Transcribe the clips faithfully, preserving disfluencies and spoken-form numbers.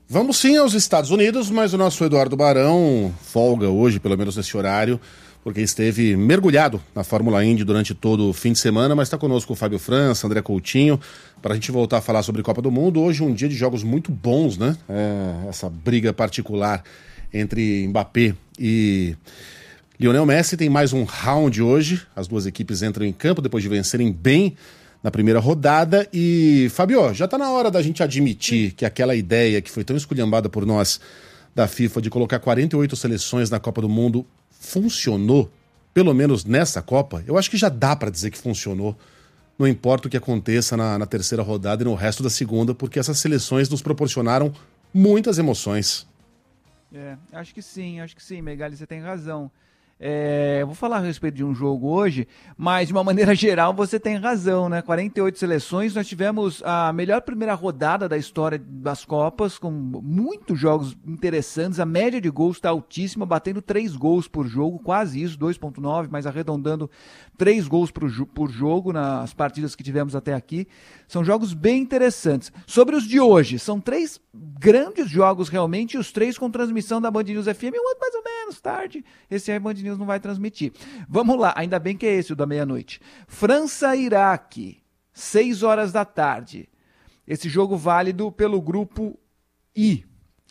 Vamos sim aos Estados Unidos, mas o nosso Eduardo Barão folga hoje, pelo menos nesse horário, porque esteve mergulhado na Fórmula Indy durante todo o fim de semana, mas está conosco o Fábio França, André Coutinho, para a gente voltar a falar sobre Copa do Mundo. Hoje um dia de jogos muito bons, né? É, essa briga particular entre Mbappé e Lionel Messi tem mais um round hoje. As duas equipes entram em campo depois de vencerem bem na primeira rodada. E, Fabio, já está na hora da gente admitir que aquela ideia que foi tão esculhambada por nós da FIFA de colocar quarenta e oito seleções na Copa do Mundo funcionou, pelo menos nessa Copa. Eu acho que já dá para dizer que funcionou. Não importa o que aconteça na, na terceira rodada e no resto da segunda, porque essas seleções nos proporcionaram muitas emoções. É, acho que sim, acho que sim, Megali, você tem razão. É, eu vou falar a respeito de um jogo hoje, mas de uma maneira geral você tem razão, né? quarenta e oito seleções, nós tivemos a melhor primeira rodada da história das Copas, com muitos jogos interessantes, a média de gols está altíssima, batendo três gols por jogo, quase isso, dois vírgula nove, mas arredondando três gols por, por jogo nas partidas que tivemos até aqui. São jogos bem interessantes. Sobre os de hoje, são três grandes jogos realmente, os três com transmissão da Band News F M, um outro mais ou menos tarde, esse aí a Band News não vai transmitir. Vamos lá, ainda bem que é esse o da meia-noite. França-Iraque, seis horas da tarde. Esse jogo válido pelo grupo I.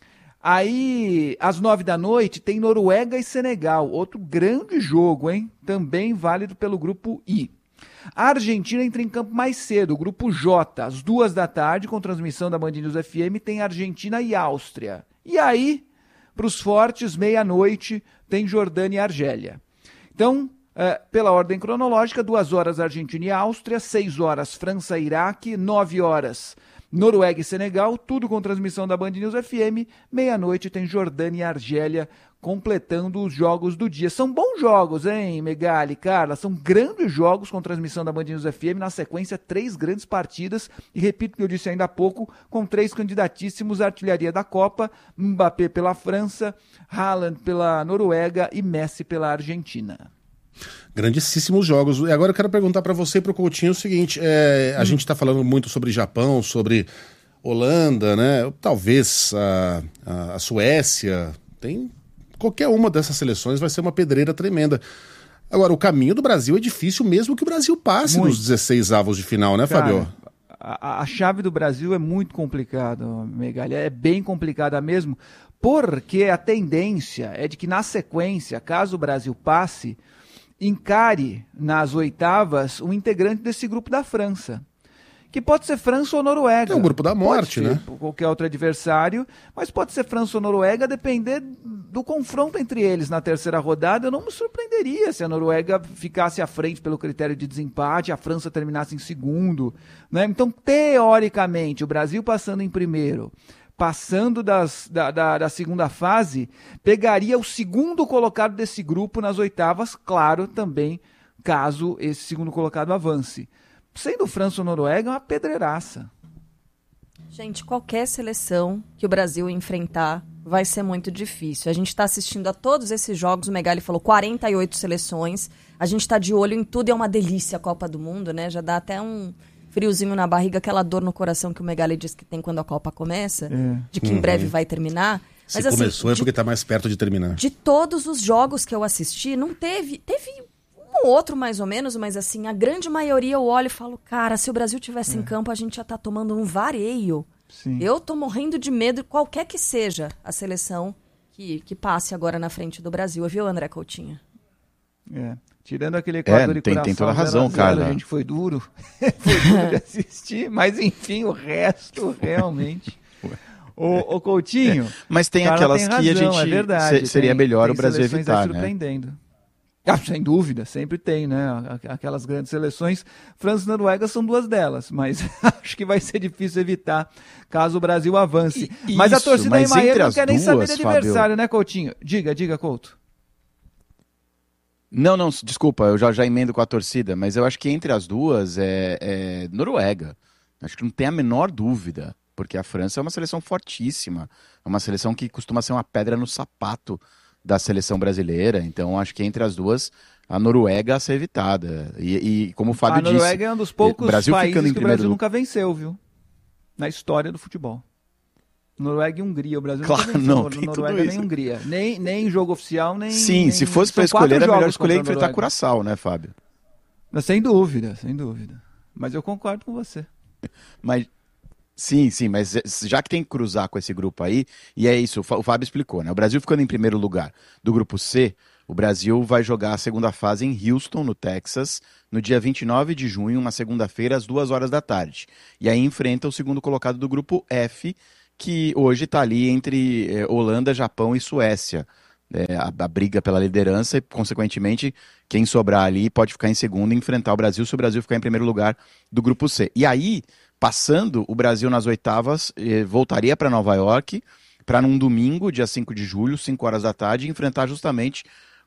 Aí, às nove da noite, tem Noruega e Senegal, outro grande jogo, hein? Também válido pelo grupo I. A Argentina entra em campo mais cedo, o grupo J, às duas da tarde, com transmissão da Band News F M, tem Argentina e Áustria. E aí, para os fortes, meia-noite, tem Jordânia e Argélia. Então, é, pela ordem cronológica, duas horas Argentina e Áustria, seis horas França e Iraque, nove horas Noruega e Senegal, tudo com transmissão da Band News F M, meia-noite tem Jordânia e Argélia, completando os jogos do dia. São bons jogos, hein, Megali, Carla? São grandes jogos com transmissão da Band News F M, na sequência, três grandes partidas, e repito o que eu disse ainda há pouco, com três candidatíssimos à artilharia da Copa, Mbappé pela França, Haaland pela Noruega e Messi pela Argentina. Grandíssimos jogos. E agora eu quero perguntar para você e para o Coutinho o seguinte, é, a hum. gente está falando muito sobre Japão, sobre Holanda, né? Talvez a, a, a Suécia, tem... Qualquer uma dessas seleções vai ser uma pedreira tremenda. Agora, o caminho do Brasil é difícil mesmo que o Brasil passe muito. Nos dezesseis avos de final, né, Cara, Fabio? A, a chave do Brasil é muito complicada, Megali, é bem complicada mesmo, porque a tendência é de que na sequência, caso o Brasil passe, encare nas oitavas um integrante desse grupo da França. Que pode ser França ou Noruega. É o grupo da morte, pode ser, né? Qualquer outro adversário, mas pode ser França ou Noruega, depender do confronto entre eles na terceira rodada. Eu não me surpreenderia se a Noruega ficasse à frente pelo critério de desempate, a França terminasse em segundo, né? Então, teoricamente, o Brasil passando em primeiro, passando das, da, da, da segunda fase, pegaria o segundo colocado desse grupo nas oitavas, claro, também, caso esse segundo colocado avance. Sendo França ou Noruega, é uma pedreiraça. Gente, qualquer seleção que o Brasil enfrentar vai ser muito difícil. A gente está assistindo a todos esses jogos, o Megali falou quarenta e oito seleções, a gente está de olho em tudo, é uma delícia a Copa do Mundo, né? Já dá até um friozinho na barriga, aquela dor no coração que o Megali diz que tem quando a Copa começa, é. de que uhum. em breve vai terminar. Se Mas, começou assim, é porque está mais perto de terminar. De todos os jogos que eu assisti, não teve... teve um outro mais ou menos, mas assim, a grande maioria eu olho e falo, cara, se o Brasil tivesse é. em campo, a gente já tá tomando um vareio. Sim. Eu tô morrendo de medo, qualquer que seja a seleção que, que passe agora na frente do Brasil, viu, André Coutinho? É, tirando aquele Equador é, e tem, Curaçao, tem toda a razão, cara. A gente foi duro, foi duro de assistir, mas enfim, o resto realmente... Ô, ô Coutinho... É, mas tem aquelas tem razão, que a gente... É verdade, se, seria tem, melhor tem o Brasil evitar, né? surpreendendo. Ah, sem dúvida, sempre tem, né? Aquelas grandes seleções. França e Noruega são duas delas, mas acho que vai ser difícil evitar caso o Brasil avance. E, mas isso, a torcida mas em Miami não quer nem duas, saber de adversário, Fábio... né, Coutinho? Diga, diga, Couto. Não, não, desculpa, eu já, já emendo com a torcida, mas eu acho que entre as duas é, é Noruega. Acho que não tem a menor dúvida, porque a França é uma seleção fortíssima, é uma seleção que costuma ser uma pedra no sapato da seleção brasileira, então acho que entre as duas a Noruega a ser evitada. E, e como o Fábio disse... A Noruega disse, é um dos poucos Brasil países ficando em que o Brasil do... nunca venceu, viu? Na história do futebol. Noruega e Hungria. O Brasil claro, não, não no, tem Noruega nem Hungria. Nem, nem jogo oficial, nem... Sim, nem, se fosse para escolher, era melhor escolher enfrentar Curaçao, né, Fábio? Mas, sem dúvida, sem dúvida. Mas eu concordo com você. Mas... Sim, sim, mas já que tem que cruzar com esse grupo aí, e é isso, o Fábio explicou, né? O Brasil ficando em primeiro lugar do grupo C, o Brasil vai jogar a segunda fase em Houston, no Texas, no dia vinte e nove de junho, uma segunda-feira, às duas horas da tarde. E aí enfrenta o segundo colocado do grupo F, que hoje está ali entre eh, Holanda, Japão e Suécia. É, a, a briga pela liderança e, consequentemente, quem sobrar ali pode ficar em segundo e enfrentar o Brasil se o Brasil ficar em primeiro lugar do grupo C. E aí... Passando o Brasil nas oitavas, eh, voltaria para Nova York para num domingo, dia cinco de julho, cinco horas da tarde, enfrentar justamente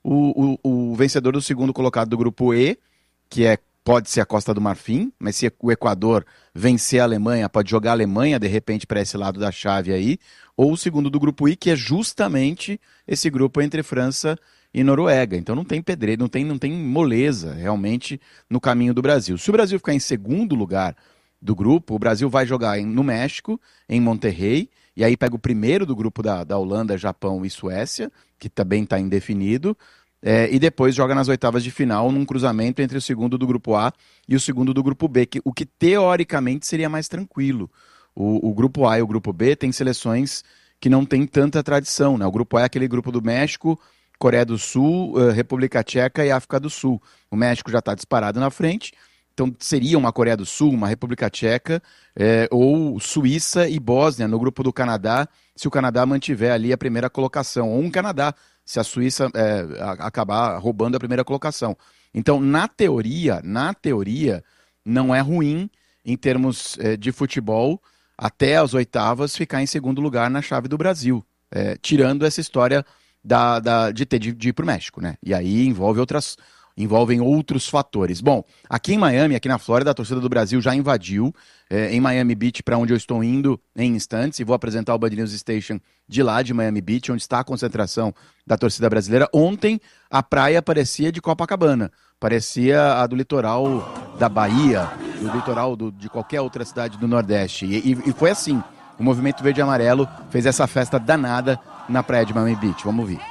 o, o, o vencedor do segundo colocado do grupo E, que é, pode ser a Costa do Marfim, mas se o Equador vencer a Alemanha, pode jogar a Alemanha, de repente, para esse lado da chave aí, ou o segundo do grupo I, que é justamente esse grupo entre França e Noruega. Então não tem pedreiro, não tem, não tem moleza realmente no caminho do Brasil. Se o Brasil ficar em segundo lugar do grupo, o Brasil vai jogar em, no México, em Monterrey, e aí pega o primeiro do grupo da, da Holanda, Japão e Suécia, que também está indefinido, é, e depois joga nas oitavas de final num cruzamento entre o segundo do grupo A e o segundo do grupo B, que, o que teoricamente seria mais tranquilo. O, o grupo A e o grupo B tem seleções que não têm tanta tradição, né? O grupo A é aquele grupo do México, Coreia do Sul, uh, República Tcheca e África do Sul. O México já está disparado na frente. Então seria uma Coreia do Sul, uma República Tcheca, é, ou Suíça e Bósnia no grupo do Canadá, se o Canadá mantiver ali a primeira colocação, ou um Canadá, se a Suíça é, a, acabar roubando a primeira colocação. Então, na teoria, na teoria, não é ruim em termos é, de futebol, até as oitavas ficar em segundo lugar na chave do Brasil, é, tirando essa história da, da, de ter de, de ir para o México, né? E aí envolve outras... envolvem outros fatores. Bom, aqui em Miami, aqui na Flórida, a torcida do Brasil já invadiu é, em Miami Beach, para onde eu estou indo em instantes, e vou apresentar o Band News Station de lá, de Miami Beach, onde está a concentração da torcida brasileira. Ontem, a praia parecia de Copacabana, parecia a do litoral da Bahia, do litoral do, de qualquer outra cidade do Nordeste. E, e, e foi assim, o movimento verde e amarelo fez essa festa danada na praia de Miami Beach. Vamos ouvir.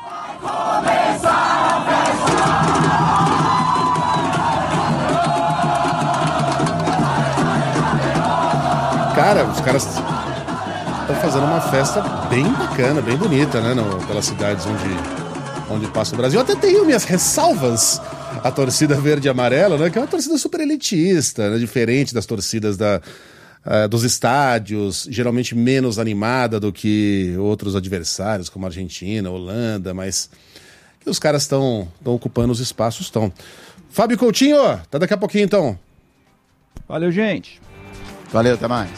Cara, os caras estão fazendo uma festa bem bacana, bem bonita, né? No, pelas cidades onde, onde passa o Brasil. Eu até tenho minhas ressalvas à torcida verde e amarela, né? Que é uma torcida super elitista, né? Diferente das torcidas da, uh, dos estádios, geralmente menos animada do que outros adversários, como a Argentina, a Holanda, mas que os caras estão ocupando os espaços, estão. Fábio Coutinho, tá daqui a pouquinho então. Valeu, gente. Valeu, até mais.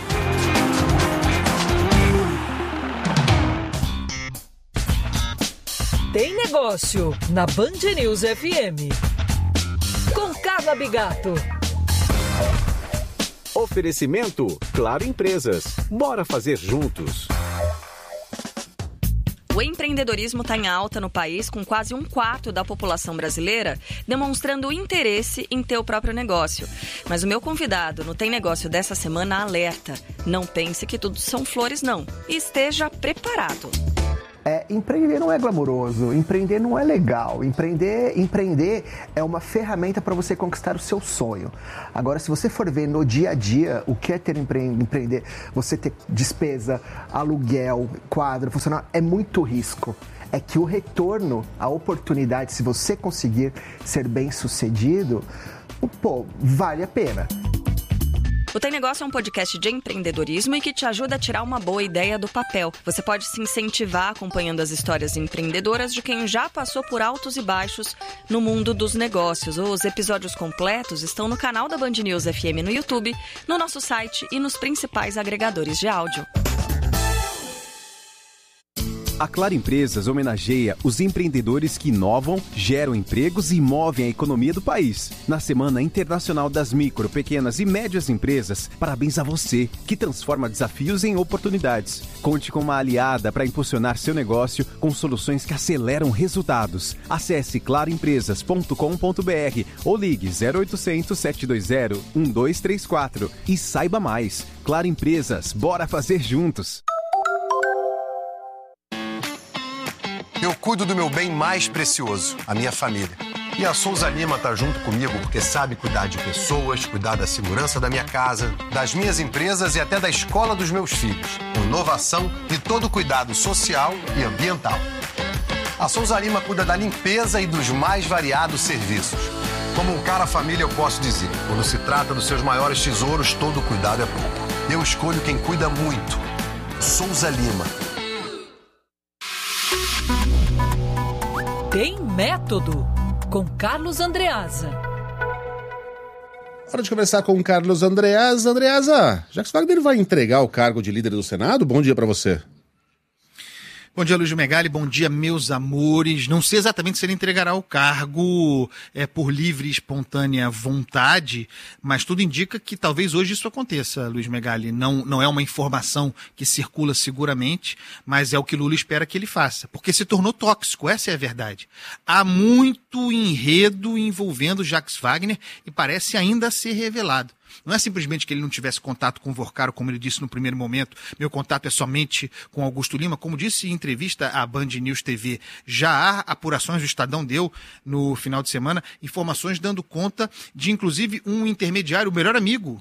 Tem Negócio na Band News F M. Com Carla Bigato. Oferecimento Claro Empresas. Bora fazer juntos. O empreendedorismo está em alta no país, com quase um quarto da população brasileira demonstrando interesse em ter o próprio negócio. Mas o meu convidado no Tem Negócio dessa semana alerta: não pense que tudo são flores, não. E esteja preparado. É, empreender não é glamouroso, empreender não é legal. Empreender, empreender é uma ferramenta para você conquistar o seu sonho. Agora, se você for ver no dia a dia o que é ter empre- empreender, você ter despesa, aluguel, quadro, funcionar, é muito risco. É que o retorno, a oportunidade, se você conseguir ser bem sucedido, pô, vale a pena. O Tem Negócio é um podcast de empreendedorismo e que te ajuda a tirar uma boa ideia do papel. Você pode se incentivar acompanhando as histórias empreendedoras de quem já passou por altos e baixos no mundo dos negócios. Os episódios completos estão no canal da Band News F M no YouTube, no nosso site e nos principais agregadores de áudio. A Claro Empresas homenageia os empreendedores que inovam, geram empregos e movem a economia do país. Na Semana Internacional das Micro, Pequenas e Médias Empresas, parabéns a você, que transforma desafios em oportunidades. Conte com uma aliada para impulsionar seu negócio com soluções que aceleram resultados. Acesse claro empresas ponto com ponto b r ou ligue zero oitocentos, sete dois zero, um dois três quatro e saiba mais. Claro Empresas, bora fazer juntos! eu cuido do meu bem mais precioso, a minha família. E a Souza Lima tá junto comigo porque sabe cuidar de pessoas, cuidar da segurança da minha casa, das minhas empresas e até da escola dos meus filhos. Com inovação e todo cuidado social e ambiental. A Souza Lima cuida da limpeza e dos mais variados serviços. Como um cara família, eu posso dizer, quando se trata dos seus maiores tesouros, todo cuidado é pouco. Eu escolho quem cuida muito. Souza Lima. Tem Método, com Carlos Andreasa. Hora de conversar com o Carlos Andreasa. Andreasa, Jacques Wagner vai entregar o cargo de líder do Senado? Bom dia para você. Bom dia, Luiz Megali. Bom dia, meus amores. Não sei exatamente se ele entregará o cargo é, por livre e espontânea vontade, mas tudo indica que talvez hoje isso aconteça, Luiz Megali. Não, não é uma informação que circula seguramente, mas é o que Lula espera que ele faça, porque se tornou tóxico, essa é a verdade. Há muito enredo envolvendo Jacques Wagner e parece ainda ser revelado. Não é simplesmente que ele não tivesse contato com o Vorcaro, como ele disse no primeiro momento, meu contato é somente com Augusto Lima. Como disse em entrevista à Band News T V, já há apurações, o Estadão deu no final de semana, informações dando conta de, inclusive, um intermediário, o melhor amigo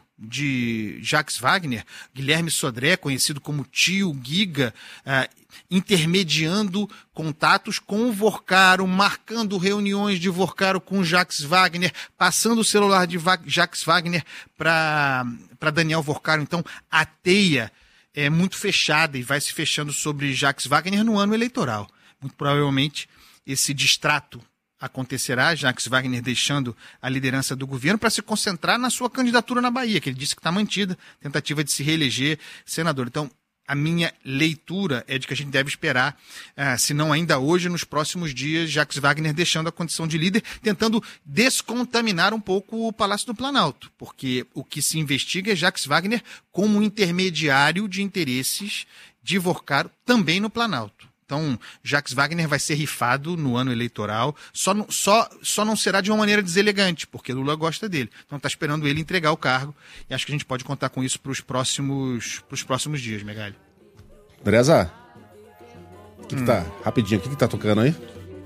de Jacques Wagner, Guilherme Sodré, conhecido como Tio Giga, uh, intermediando contatos com o Vorcaro, marcando reuniões de Vorcaro com Jacques Wagner, passando o celular de Va- Jacques Wagner para Daniel Vorcaro. Então, a teia é muito fechada e vai se fechando sobre Jacques Wagner no ano eleitoral. Muito provavelmente esse distrato acontecerá, Jacques Wagner deixando a liderança do governo para se concentrar na sua candidatura na Bahia, que ele disse que está mantida, tentativa de se reeleger senador. Então, a minha leitura é de que a gente deve esperar, uh, se não ainda hoje, nos próximos dias, Jacques Wagner deixando a condição de líder, tentando descontaminar um pouco o Palácio do Planalto, porque o que se investiga é Jacques Wagner como intermediário de interesses de Vorcaro também no Planalto. Então, Jacques Wagner vai ser rifado no ano eleitoral, só não, só, só não será de uma maneira deselegante, porque Lula gosta dele. Então está esperando ele entregar o cargo, e acho que a gente pode contar com isso para os próximos, pros próximos dias, Megali. Andreasa, que que hum. tá, rapidinho, o que, que tá tocando aí?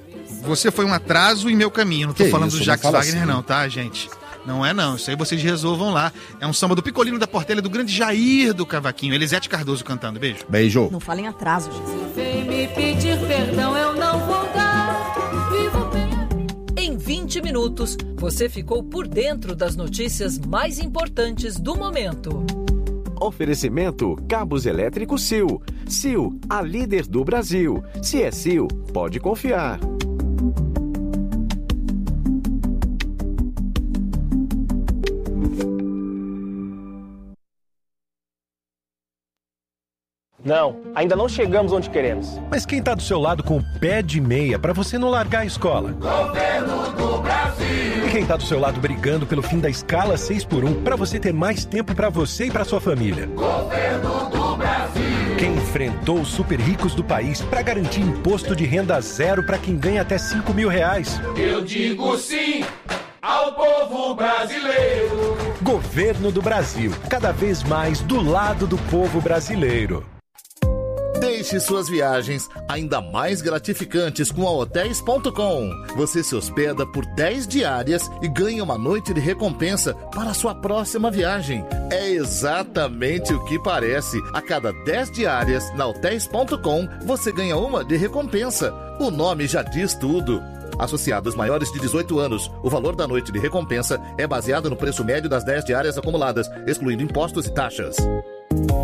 Você foi um atraso em meu caminho, não estou falando isso, do Jacques Wagner assim. não, tá, gente? Não é não, isso aí vocês resolvam lá. É um samba do Picolino da Portela, do grande Jair do Cavaquinho. Elisete Cardoso cantando. Beijo. Beijo. Não fala em atraso, gente. Vem me pedir perdão, eu não vou dar. Vivo bem. Em vinte minutos, você ficou por dentro das notícias mais importantes do momento. Oferecimento Cabos Elétricos Sil. Sil, a líder do Brasil. Se é Sil, pode confiar. Não, ainda não chegamos onde queremos. Mas quem tá do seu lado com o pé de meia pra você não largar a escola? Governo do Brasil! E quem tá do seu lado brigando pelo fim da escala seis por um pra você ter mais tempo pra você e pra sua família? Governo do Brasil! Quem enfrentou os super ricos do país pra garantir imposto de renda zero pra quem ganha até cinco mil reais? Eu digo sim ao povo brasileiro! Governo do Brasil, cada vez mais do lado do povo brasileiro. Deixe suas viagens ainda mais gratificantes com a hotéis ponto com. Você se hospeda por dez diárias e ganha uma noite de recompensa para a sua próxima viagem. É exatamente o que parece. A cada dez diárias na hotéis ponto com, você ganha uma de recompensa. O nome já diz tudo. Associados maiores de dezoito anos, o valor da noite de recompensa é baseado no preço médio das dez diárias acumuladas, excluindo impostos e taxas.